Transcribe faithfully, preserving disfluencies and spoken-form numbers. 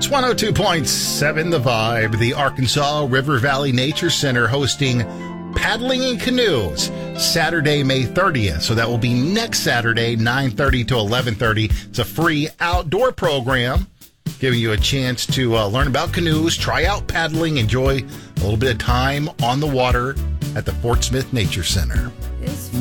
It's one oh two point seven The Vibe. The Arkansas River Valley Nature Center hosting Paddling in Canoes Saturday, May thirtieth. So that will be next Saturday, nine thirty to eleven thirty. It's a free outdoor program giving you a chance to uh, learn about canoes, try out paddling, enjoy a little bit of time on the water at the Fort Smith Nature Center.